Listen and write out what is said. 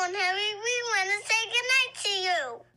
Uncle and Harry, we want to say goodnight to you.